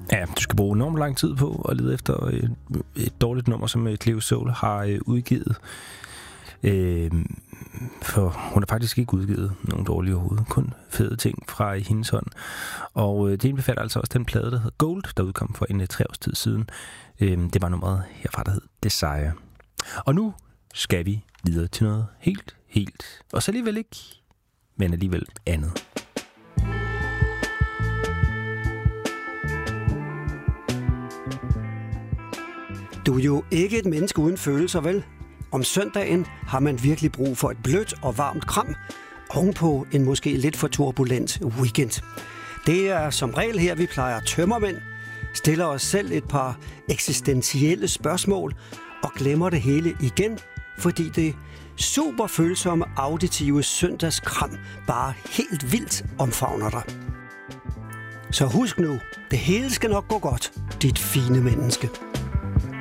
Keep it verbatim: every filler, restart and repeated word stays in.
Ja, du skal bruge enormt lang tid på at lede efter et, et dårligt nummer, som Cleo Sol har øh, udgivet. Øh, for hun har faktisk ikke udgivet nogen dårlige overhovedet, kun fede ting fra hendes hånd. Og øh, det indbefatter altså også den plade, der hedder Gold, der udkom for en tre års tid siden. Øh, det var nummeret herfra, der hed Desire. Og nu skal vi videre til noget helt, helt, og så alligevel ikke, men alligevel andet. Du er jo ikke et menneske uden følelser, vel? Om søndagen har man virkelig brug for et blødt og varmt kram, ovenpå en måske lidt for turbulent weekend. Det er som regel her, vi plejer tømmermænd, stiller os selv et par eksistentielle spørgsmål og glemmer det hele igen, fordi det super følsomme auditive søndagskram bare helt vildt omfavner dig. Så husk nu, det hele skal nok gå godt, dit fine menneske.